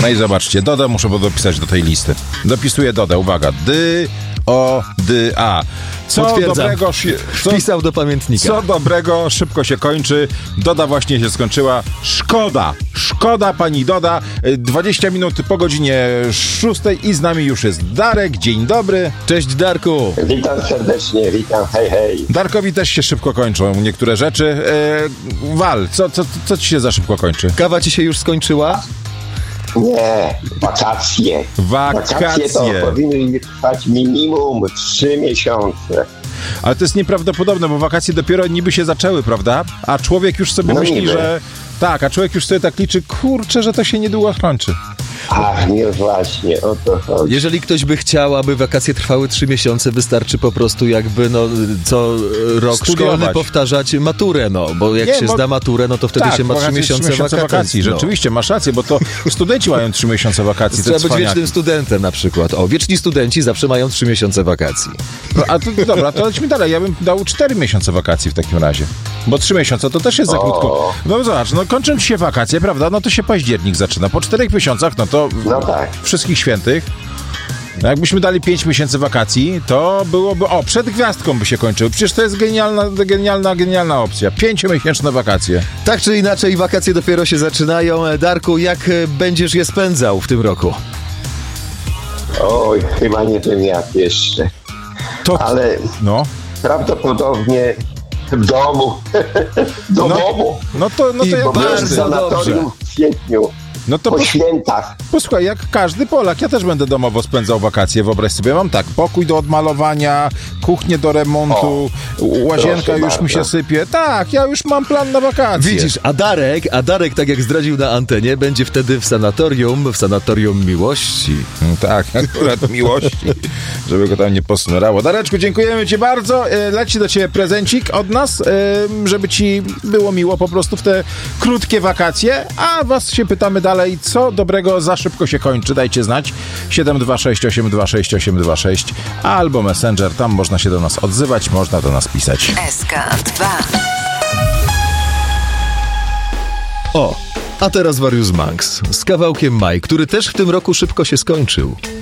No i zobaczcie, Dodę muszę dopisać do tej listy. Dopisuję Dodę, uwaga. D-O-D-A. Co dobrego... Wpisał do pamiętnika. Co dobrego, szybko się kończy. Doda właśnie się skończyła. Szkoda, pani Doda. 20 minut po godzinie 6 i z nami już jest Darek. Dzień dobry. Cześć, Darku. Witam serdecznie, witam, hej. Darkowi też się szybko kończą niektóre rzeczy. Wal, co ci się za szybko kończy? Kawa ci się już skończyła? Nie, wakacje. Wakacje to powinny trwać minimum 3 miesiące. Ale to jest nieprawdopodobne, bo wakacje dopiero niby się zaczęły, prawda? A człowiek już sobie myśli, niby. że... Tak, a człowiek już sobie tak liczy, kurczę, że to się niedługo skończy. Ach, nie właśnie, o to chodzi. Jeżeli ktoś by chciał, aby wakacje trwały 3 miesiące, wystarczy po prostu jakby co rok studiować. Szkolny powtarzać maturę, bo jak się zda maturę, no to wtedy się ma 3 miesiące wakacji. Rzeczywiście, masz rację, bo to studenci mają 3 miesiące wakacji. Trzeba być wiecznym studentem na przykład. Wieczni studenci zawsze mają 3 miesiące wakacji. No, a to dobra, to lećmy dalej. Ja bym dał 4 miesiące wakacji w takim razie. Bo 3 miesiące to też jest za krótko. No zobacz, kończą ci się wakacje, prawda? No to się październik zaczyna. Po 4 miesiącach, tak. Wszystkich świętych. No jakbyśmy dali 5 miesięcy wakacji, to byłoby... przed gwiazdką by się kończył. Przecież to jest genialna opcja. 5-miesięczne wakacje. Tak czy inaczej, wakacje dopiero się zaczynają. Darku, jak będziesz je spędzał w tym roku? Oj, chyba nie wiem jak jeszcze. Ale prawdopodobnie w domu. Domu. No to jak bardzo w sanatorium w kwietniu. Po świętach. Posłuchaj, jak każdy Polak, ja też będę domowo spędzał wakacje, wyobraź sobie, mam tak, pokój do odmalowania, kuchnię do remontu, łazienka już mi się sypie, tak, ja już mam plan na wakacje. Widzisz, a Darek, tak jak zdradził na antenie, będzie wtedy w sanatorium miłości. Tak, akurat miłości, żeby go tam nie posmerało. Dareczku, dziękujemy ci bardzo, leci do ciebie prezencik od nas, żeby ci było miło po prostu w te krótkie wakacje, a was się pytamy dalej, co dobrego za szybko się kończy, dajcie znać. 726 826 826 albo Messenger, tam można się do nas odzywać, można do nas pisać. SK2. A teraz Warius Manx z kawałkiem Maj, który też w tym roku szybko się skończył.